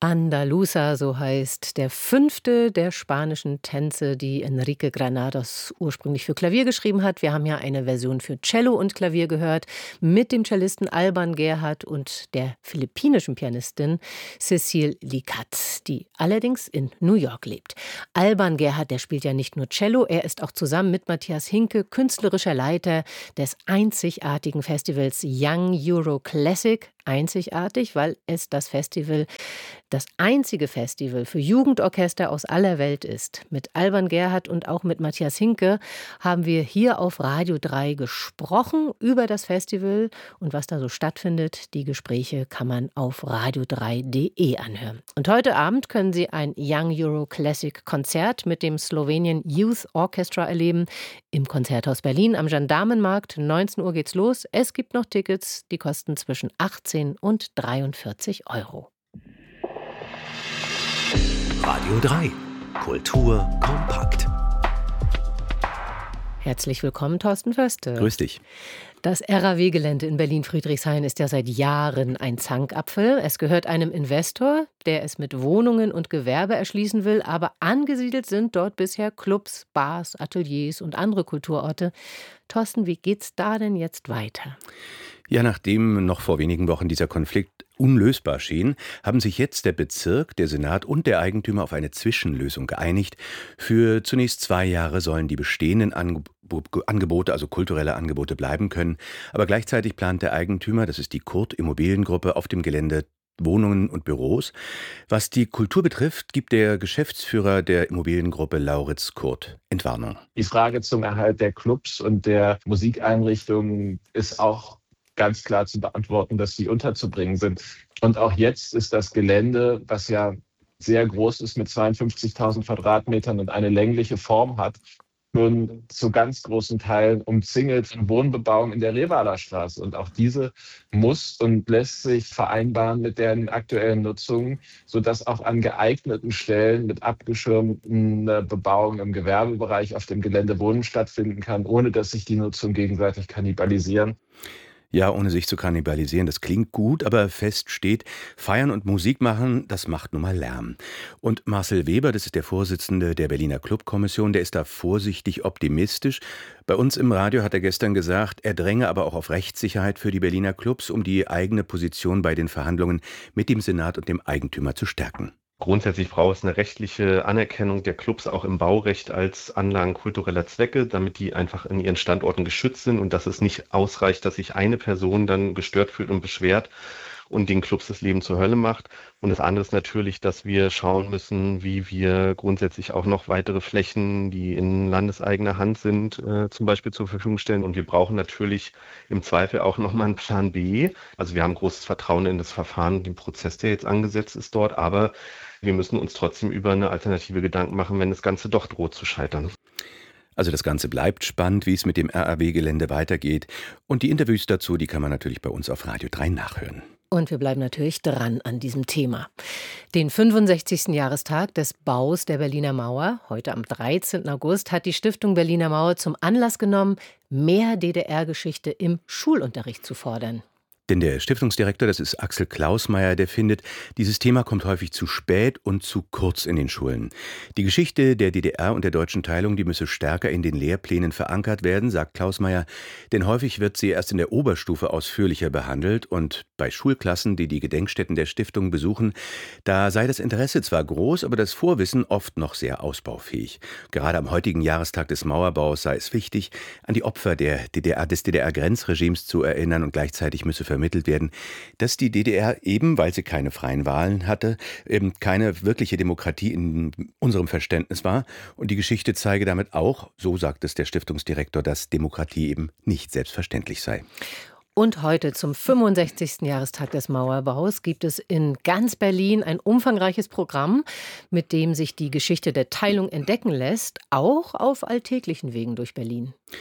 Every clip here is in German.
Andaluza, so heißt der 5. der spanischen Tänze, die Enrique Granados ursprünglich für Klavier geschrieben hat. Wir haben ja eine Version für Cello und Klavier gehört mit dem Cellisten Alban Gerhard und der philippinischen Pianistin Cecile Licat, die allerdings in New York lebt. Alban Gerhard, der spielt ja nicht nur Cello, er ist auch zusammen mit Matthias Hinke künstlerischer Leiter des einzigartigen Festivals Young Euro Classic. Einzigartig, weil es das einzige Festival für Jugendorchester aus aller Welt ist. Mit Alban Gerhard und auch mit Matthias Hinke haben wir hier auf Radio 3 gesprochen über das Festival und was da so stattfindet. Die Gespräche kann man auf radio3.de anhören. Und heute Abend können Sie ein Young Euro Classic Konzert mit dem Slowenien Youth Orchestra erleben im Konzerthaus Berlin am Gendarmenmarkt. 19 Uhr geht's los. Es gibt noch Tickets, die kosten zwischen 18 und 43 Euro. Radio 3. Kultur kompakt. Herzlich willkommen, Thorsten Förste. Grüß dich. Das RAW-Gelände in Berlin-Friedrichshain ist ja seit Jahren ein Zankapfel. Es gehört einem Investor, der es mit Wohnungen und Gewerbe erschließen will, aber angesiedelt sind dort bisher Clubs, Bars, Ateliers und andere Kulturorte. Thorsten, wie geht's da denn jetzt weiter? Ja, nachdem noch vor wenigen Wochen dieser Konflikt unlösbar schien, haben sich jetzt der Bezirk, der Senat und der Eigentümer auf eine Zwischenlösung geeinigt. Für zunächst 2 Jahre sollen die bestehenden Angebote, also kulturelle Angebote, bleiben können. Aber gleichzeitig plant der Eigentümer, das ist die Kurt Immobiliengruppe, auf dem Gelände Wohnungen und Büros. Was die Kultur betrifft, gibt der Geschäftsführer der Immobiliengruppe Lauritz Kurt Entwarnung. Die Frage zum Erhalt der Clubs und der Musikeinrichtungen ist auch ganz klar zu beantworten, dass die unterzubringen sind. Und auch jetzt ist das Gelände, was ja sehr groß ist mit 52.000 Quadratmetern und eine längliche Form hat, schon zu ganz großen Teilen umzingelt von Wohnbebauung in der Revaler Straße. Und auch diese muss und lässt sich vereinbaren mit deren aktuellen Nutzung, sodass auch an geeigneten Stellen mit abgeschirmten Bebauung im Gewerbebereich auf dem Gelände Wohnen stattfinden kann, ohne dass sich die Nutzung gegenseitig kannibalisieren. Ja, ohne sich zu kannibalisieren, das klingt gut, aber fest steht, feiern und Musik machen, das macht nun mal Lärm. Und Marcel Weber, das ist der Vorsitzende der Berliner Clubkommission, der ist da vorsichtig optimistisch. Bei uns im Radio hat er gestern gesagt, er dränge aber auch auf Rechtssicherheit für die Berliner Clubs, um die eigene Position bei den Verhandlungen mit dem Senat und dem Eigentümer zu stärken. Grundsätzlich braucht es eine rechtliche Anerkennung der Clubs auch im Baurecht als Anlagen kultureller Zwecke, damit die einfach in ihren Standorten geschützt sind und dass es nicht ausreicht, dass sich eine Person dann gestört fühlt und beschwert und den Clubs das Leben zur Hölle macht. Und das andere ist natürlich, dass wir schauen müssen, wie wir grundsätzlich auch noch weitere Flächen, die in landeseigener Hand sind, zum Beispiel zur Verfügung stellen. Und wir brauchen natürlich im Zweifel auch nochmal einen Plan B. Also wir haben großes Vertrauen in das Verfahren, den Prozess, der jetzt angesetzt ist dort, aber wir müssen uns trotzdem über eine Alternative Gedanken machen, wenn das Ganze doch droht zu scheitern. Also das Ganze bleibt spannend, wie es mit dem RAW-Gelände weitergeht. Und die Interviews dazu, die kann man natürlich bei uns auf Radio 3 nachhören. Und wir bleiben natürlich dran an diesem Thema. Den 65. Jahrestag des Baus der Berliner Mauer, heute am 13. August, hat die Stiftung Berliner Mauer zum Anlass genommen, mehr DDR-Geschichte im Schulunterricht zu fordern. Denn der Stiftungsdirektor, das ist Axel Klausmeier, der findet, dieses Thema kommt häufig zu spät und zu kurz in den Schulen. Die Geschichte der DDR und der deutschen Teilung, die müsse stärker in den Lehrplänen verankert werden, sagt Klausmeier, denn häufig wird sie erst in der Oberstufe ausführlicher behandelt und bei Schulklassen, die die Gedenkstätten der Stiftung besuchen, da sei das Interesse zwar groß, aber das Vorwissen oft noch sehr ausbaufähig. Gerade am heutigen Jahrestag des Mauerbaus sei es wichtig, an die Opfer des DDR-Grenzregimes zu erinnern und gleichzeitig müsse vermittelt werden, dass die DDR eben, weil sie keine freien Wahlen hatte, eben keine wirkliche Demokratie in unserem Verständnis war. Und die Geschichte zeige damit auch, so sagt es der Stiftungsdirektor, dass Demokratie eben nicht selbstverständlich sei. Und heute zum 65. Jahrestag des Mauerbaus gibt es in ganz Berlin ein umfangreiches Programm, mit dem sich die Geschichte der Teilung entdecken lässt, auch auf alltäglichen Wegen durch Berlin.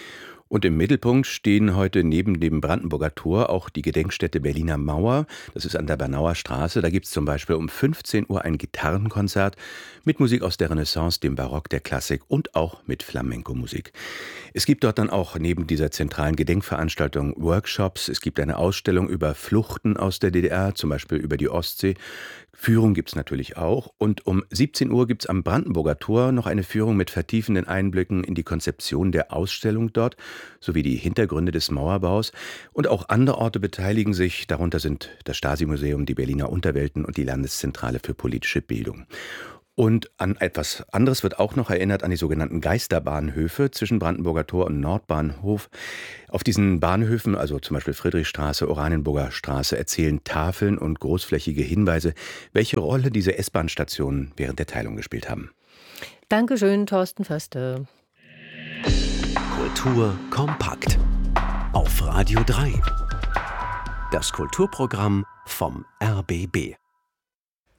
Und im Mittelpunkt stehen heute neben dem Brandenburger Tor auch die Gedenkstätte Berliner Mauer. Das ist an der Bernauer Straße. Da gibt es zum Beispiel um 15 Uhr ein Gitarrenkonzert mit Musik aus der Renaissance, dem Barock, der Klassik und auch mit Flamenco-Musik. Es gibt dort dann auch neben dieser zentralen Gedenkveranstaltung Workshops. Es gibt eine Ausstellung über Fluchten aus der DDR, zum Beispiel über die Ostsee. Führung gibt es natürlich auch. Und um 17 Uhr gibt es am Brandenburger Tor noch eine Führung mit vertiefenden Einblicken in die Konzeption der Ausstellung dort, sowie die Hintergründe des Mauerbaus. Und auch andere Orte beteiligen sich. Darunter sind das Stasi-Museum, die Berliner Unterwelten und die Landeszentrale für politische Bildung. Und an etwas anderes wird auch noch erinnert, an die sogenannten Geisterbahnhöfe zwischen Brandenburger Tor und Nordbahnhof. Auf diesen Bahnhöfen, also zum Beispiel Friedrichstraße, Oranienburger Straße, erzählen Tafeln und großflächige Hinweise, welche Rolle diese S-Bahn-Stationen während der Teilung gespielt haben. Dankeschön, Thorsten Förster. Kultur kompakt. Auf Radio 3. Das Kulturprogramm vom RBB.